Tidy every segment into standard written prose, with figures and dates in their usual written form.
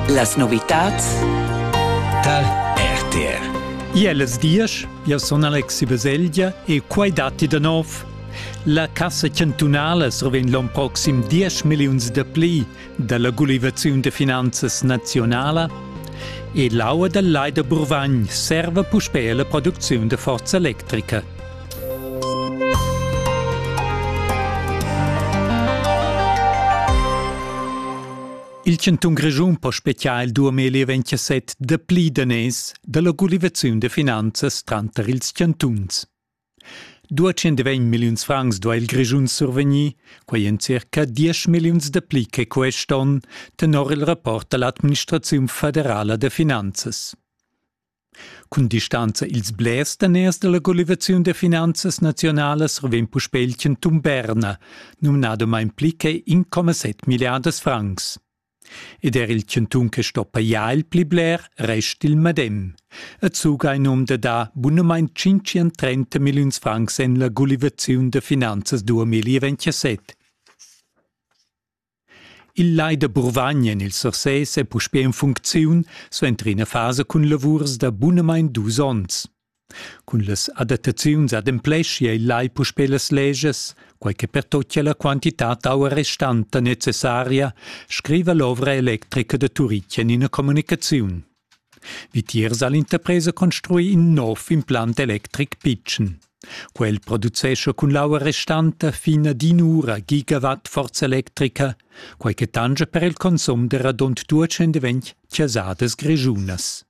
Las novitats tal RTR. Ieles dies, io sono Alexi Baselgia e quai dati de nov. La Cassa Cantunala surven l'on proxim 10 milions de pli dalla Gulivazione de Finanzas Nazionala e l'aua del Lai de Burvagn serve per la produzione de forza elettrica. Il Cantun Grischun può speciare il 2027 de pli danès dalla Gulivazione de Finanzas tranter ils cantuns. 220 milions francs do il Grischun survegni, quai en circa 10 milions de pli che queston tenor il rapport all'Administrazione Federale de Finanzas. Con distanza ils blers danès dalla Gulivazione de Finanzas Nazionale surven puspel il Cantun Berna, nominado mai pli che 1,7 miliardas francs. Ed il Cantun che stoppa ja il pli bler rest il Madem. Et suga in de da bunamain 530 milions francs en la Gulivazione de Finanzas 2027. Il Lai de Burvagn en il Surses è puspè in funzione so entri in fase con lavurs da bunamain 2 ans. Con les adattaziuns ad emplescia il Lai puspè les leges, qualche per toccia la quantità d'aua restante necessaria, scrive l'ovra elettrica de Turicien in comunicazione. Vitiers all'interpresa construì un nuovo impianto elettric pitchen. Quel producesce con l'aua restante fino ad 1 gigawatt forza elettrica, qualche tange per il consum de radont 220 chiasades grigiunas.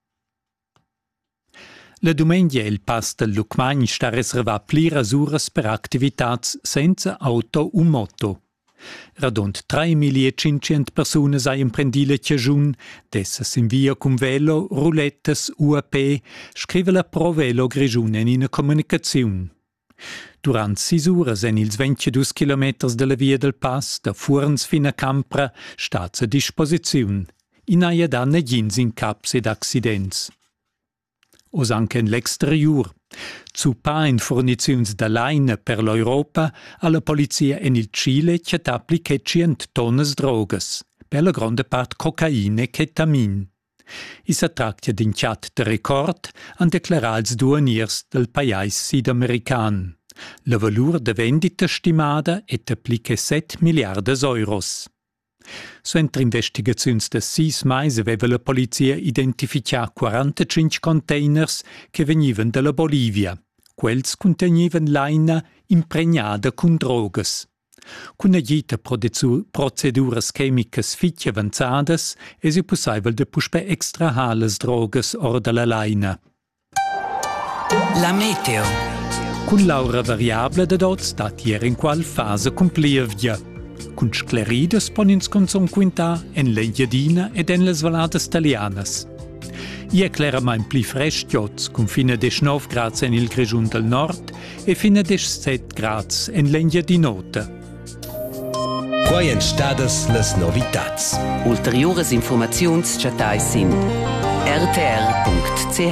La domenica il pass del Lucmagn sta reservat pliras uras per activitats senza auto o moto. Radont 3.500 personas hai imprendi la chiagiun, dessas in via cum velo, roulettes, UAP, scrive la Pro Velo Grischun in una comunicazione. Durant 6 uras en ils 22 kilometers de la via del pass, da Furns fin a Campra, stats a disposizione. In aia danna gins in caps ed accidents. Os anche in l'exterior. Zu pa in forniziuns da laina per l'Europa alla polizia en il Cile che t'applica 100 tonnes drogas, per la grande part cocaine e ketamin. I s'attractia d'in chat de record an declarals douaniers del paiais sud-american. La valur de vendita stimada et applica 7 miliardas euros. So entre investigaziuns de 6 mais aveva la polizia identificar 45 containers che venivan dalla Bolivia. Quels contenivan laina impregnada con drogas. Con agita proceduras chemicas fitch avanzadas e si possibile de puspe extrahales drogas or dalla laina. La meteo. Con l'aura variabile de dot stat ier in qual fase complivia. Con scleridas ponins consum quinta en l'Engiadina ed en les valadas italianas. Ie clera mai pli freschtiots, con fina 19 grads en il Grischun del Nord e fina 17 grads en l'Engiadinota. Quai en stadas las novitats. Ulteriores informaziuns chatais in rtr.ch.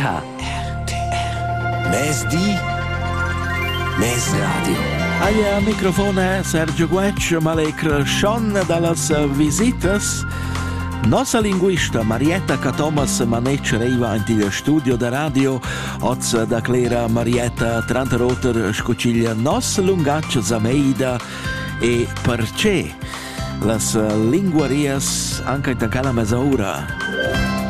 Mes di, mes radio. Aia microfone Sergio Gueccio, malecra Sean dallas visitas. Nossa linguista Marietta Catomas manec reiva in il studio da radio. Oz da clera Marietta Trantaroter scuciglia nos lungaccia zameida e perché las linguarias anche in tacala mesaura.